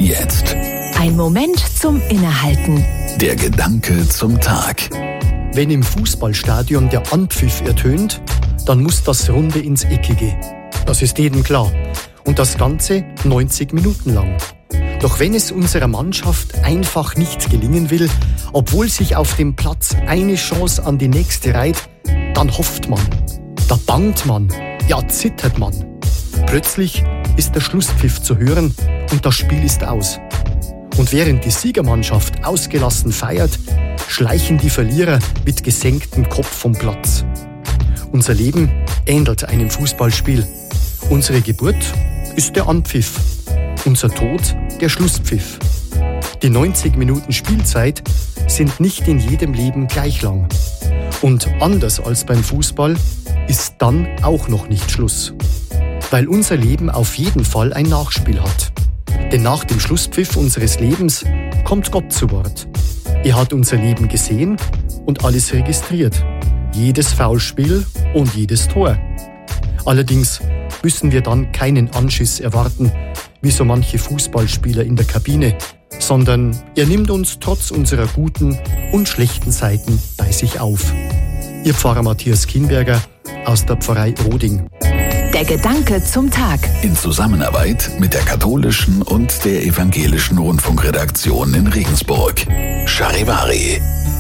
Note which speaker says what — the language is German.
Speaker 1: jetzt.
Speaker 2: Ein Moment zum Innehalten.
Speaker 1: Der Gedanke zum Tag.
Speaker 3: Wenn im Fußballstadion der Anpfiff ertönt, dann muss das Runde ins Eckige. Das ist jedem klar. Und das Ganze 90 Minuten lang. Doch wenn es unserer Mannschaft einfach nicht gelingen will, obwohl sich auf dem Platz eine Chance an die nächste reiht, dann hofft man, da bangt man, ja zittert man. Plötzlich ist der Schlusspfiff zu hören und das Spiel ist aus. Und während die Siegermannschaft ausgelassen feiert, schleichen die Verlierer mit gesenktem Kopf vom Platz. Unser Leben ähnelt einem Fußballspiel. Unsere Geburt ist der Anpfiff, unser Tod der Schlusspfiff. Die 90 Minuten Spielzeit sind nicht in jedem Leben gleich lang. Und anders als beim Fußball ist dann auch noch nicht Schluss. Weil unser Leben auf jeden Fall ein Nachspiel hat. Denn nach dem Schlusspfiff unseres Lebens kommt Gott zu Wort. Er hat unser Leben gesehen und alles registriert. Jedes Foulspiel und jedes Tor. Allerdings müssen wir dann keinen Anschiss erwarten, wie so manche Fußballspieler in der Kabine, sondern er nimmt uns trotz unserer guten und schlechten Seiten bei sich auf. Ihr Pfarrer Matthias Kinberger aus der Pfarrei Roding.
Speaker 2: Der Gedanke zum Tag.
Speaker 1: In Zusammenarbeit mit der katholischen und der evangelischen Rundfunkredaktion in Regensburg. Charivari.